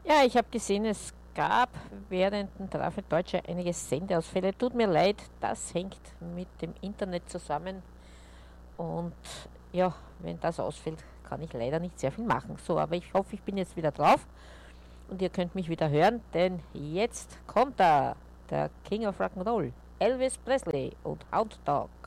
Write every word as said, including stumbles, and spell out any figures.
Ja, ich habe gesehen, es gab während dem Treffen mit Deutsche einige Sendeausfälle. Tut mir leid, das hängt mit dem Internet zusammen. Und ja, wenn das ausfällt, kann ich leider nicht sehr viel machen. So, aber ich hoffe, ich bin jetzt wieder drauf und ihr könnt mich wieder hören, denn jetzt kommt er, der King of Rock'n'Roll, Elvis Presley und Hound Dog.